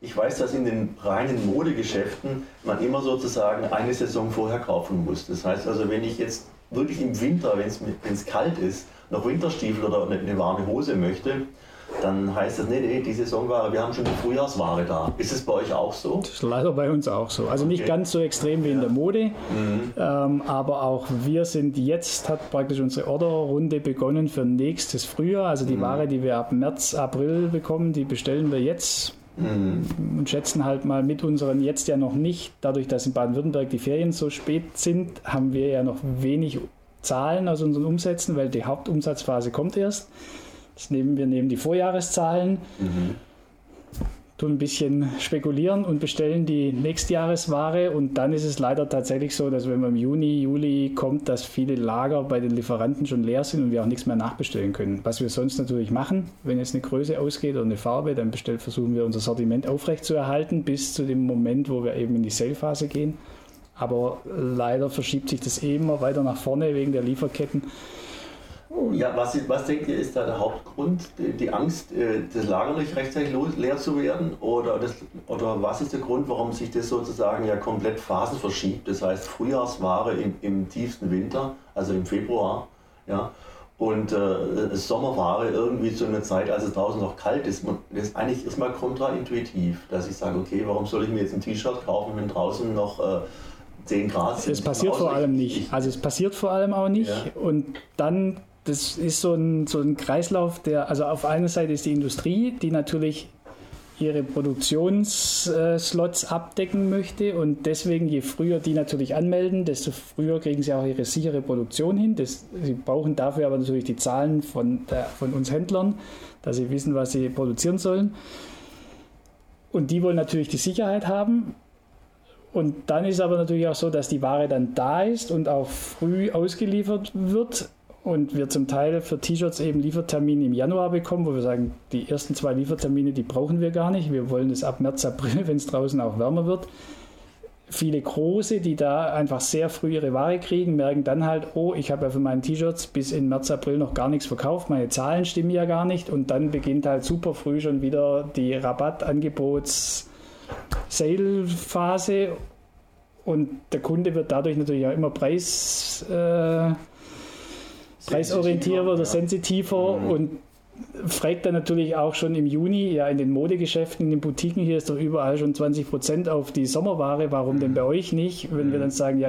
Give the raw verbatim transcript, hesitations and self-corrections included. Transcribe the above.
ich weiß, dass in den reinen Modegeschäften man immer sozusagen eine Saison vorher kaufen muss. Das heißt also, wenn ich jetzt wirklich im Winter, wenn es kalt ist, noch Winterstiefel oder eine, eine warme Hose möchte, dann heißt das, nee, nee, die Saisonware, wir haben schon die Frühjahrsware da. Ist es bei euch auch so? Das ist leider bei uns auch so. Also nicht okay. ganz so extrem wie ja. in der Mode, mhm. ähm, aber auch wir sind jetzt, hat praktisch unsere Orderrunde begonnen für nächstes Frühjahr. Also die mhm. Ware, die wir ab März, April bekommen, die bestellen wir jetzt mhm. und schätzen halt mal mit unseren jetzt ja noch nicht, dadurch, dass in Baden-Württemberg die Ferien so spät sind, haben wir ja noch wenig Zahlen aus unseren Umsätzen, weil die Hauptumsatzphase kommt erst. Das nehmen wir nehmen die Vorjahreszahlen, mhm. tun ein bisschen spekulieren und bestellen die Nächstjahresware und dann ist es leider tatsächlich so, dass wenn man im Juni, Juli kommt, dass viele Lager bei den Lieferanten schon leer sind und wir auch nichts mehr nachbestellen können. Was wir sonst natürlich machen, wenn jetzt eine Größe ausgeht oder eine Farbe, dann bestellt, versuchen wir unser Sortiment aufrechtzuerhalten bis zu dem Moment, wo wir eben in die Sale-Phase gehen. Aber leider verschiebt sich das immer weiter nach vorne wegen der Lieferketten. Ja, was, was denkt ihr, ist da der Hauptgrund? Die, die Angst, das Lager nicht rechtzeitig leer zu werden? Oder, das, oder was ist der Grund, warum sich das sozusagen ja komplett Phasen verschiebt? Das heißt Frühjahrsware im, im tiefsten Winter, also im Februar, ja, und äh, Sommerware irgendwie zu einer Zeit, als es draußen noch kalt ist. Das ist eigentlich erstmal kontraintuitiv, dass ich sage, okay, warum soll ich mir jetzt ein T-Shirt kaufen, wenn draußen noch äh, zehn Grad sind? Es passiert vor allem nicht. Also es passiert vor allem auch nicht. Ja. Und dann... Das ist so ein, so ein Kreislauf, der, also auf einer Seite ist die Industrie, die natürlich ihre Produktionsslots abdecken möchte und deswegen, je früher die natürlich anmelden, desto früher kriegen sie auch ihre sichere Produktion hin. Das, sie brauchen dafür aber natürlich die Zahlen von, der, von uns Händlern, dass sie wissen, was sie produzieren sollen. Und die wollen natürlich die Sicherheit haben. Und dann ist aber natürlich auch so, dass die Ware dann da ist und auch früh ausgeliefert wird. Und wir zum Teil für T-Shirts eben Liefertermine im Januar bekommen, wo wir sagen, die ersten zwei Liefertermine, die brauchen wir gar nicht. Wir wollen das ab März, April, wenn es draußen auch wärmer wird. Viele Große, die da einfach sehr früh ihre Ware kriegen, merken dann halt, oh, ich habe ja für meine T-Shirts bis in März, April noch gar nichts verkauft, meine Zahlen stimmen ja gar nicht. Und dann beginnt halt super früh schon wieder die Rabattangebots-Sale-Phase. Und der Kunde wird dadurch natürlich auch immer Preis... Äh, preisorientierter oder ja. sensitiver mhm. und fragt dann natürlich auch schon im Juni, ja in den Modegeschäften, in den Boutiquen, hier ist doch überall schon zwanzig Prozent auf die Sommerware, warum mhm. denn bei euch nicht? Wenn mhm. wir dann sagen, ja